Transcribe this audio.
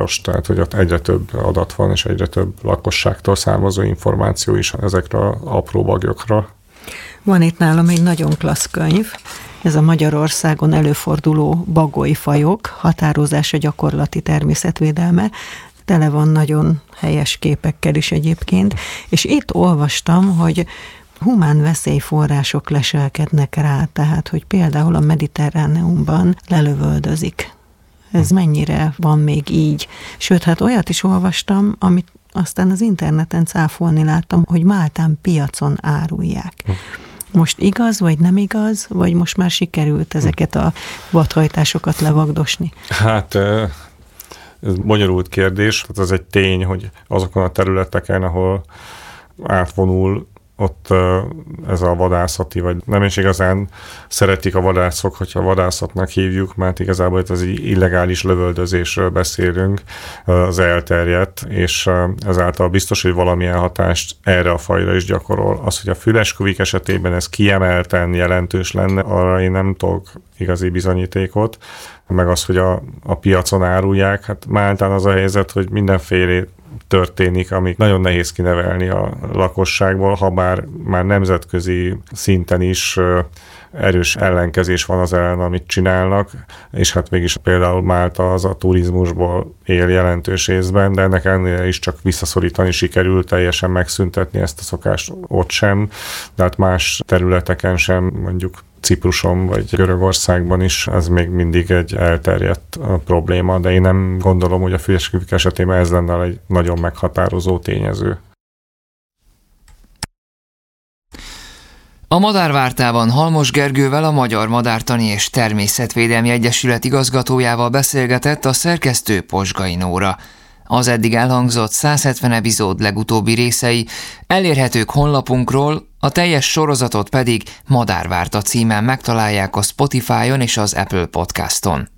város, tehát hogy ott egyre több adat van, és egyre több lakosságtól származó információ is ezekre az apró bagyokra. Van itt nálam egy nagyon klassz könyv, ez a Magyarországon előforduló bagolyfajok határozása, gyakorlati természetvédelme, tele van nagyon helyes képekkel is egyébként, és itt olvastam, hogy humán veszélyforrások leselkednek rá, tehát, hogy például a Mediterráneumban lelövöldözik. Ez mennyire van még így? Sőt, hát olyat is olvastam, amit aztán az interneten cáfolni láttam, hogy Máltán piacon árulják. Most igaz, vagy nem igaz, vagy most már sikerült ezeket a vadhajtásokat levagdosni? Hát ez bonyolult kérdés. Hát az egy tény, hogy azokon a területeken, ahol átvonul ott ez a vadászati, vagy nem is igazán szeretik a vadászok, hogyha vadászatnak hívjuk, mert igazából itt az illegális lövöldözésről beszélünk, az elterjedt, és ezáltal biztos, hogy valamilyen hatást erre a fajra is gyakorol. Az, hogy a füleskuvik esetében ez kiemelten jelentős lenne, arra én nem tudok igazi bizonyítékot, meg az, hogy a piacon árulják. Hát Máltán az a helyzet, hogy mindenféle történik, amik nagyon nehéz kinevelni a lakosságból, ha bár már nemzetközi szinten is erős ellenkezés van az ellen, amit csinálnak, és hát mégis például Málta az a turizmusból él jelentős részben, de ennek ennél is csak visszaszorítani sikerült, teljesen megszüntetni ezt a szokást ott sem, de hát más területeken sem, mondjuk Cipruson vagy Görögországban is ez még mindig egy elterjedt probléma, de én nem gondolom, hogy a füleskuvik esetében ez lenne egy nagyon meghatározó tényező. A Madárvártában Halmos Gergővel, a Magyar Madártani és Természetvédelmi Egyesület igazgatójával beszélgetett a szerkesztő Posgai Nóra. Az eddig elhangzott 170 epizód legutóbbi részei elérhetők honlapunkról, a teljes sorozatot pedig Madárvárta címen megtalálják a Spotify-on és az Apple Podcaston.